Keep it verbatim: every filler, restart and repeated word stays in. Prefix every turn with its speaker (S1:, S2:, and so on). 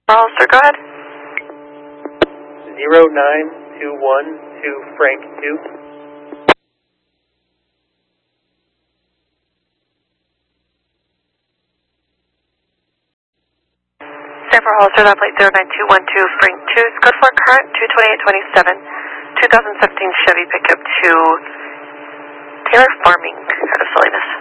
S1: Hollister, go ahead.
S2: Zero nine two one two Frank two.
S1: Sanford Hollister, that plate zero nine two one two Frank two. Good for current two twenty-eight twenty-seven, two thousand seventeen Chevy pickup to Taylor Farming out of Salinas.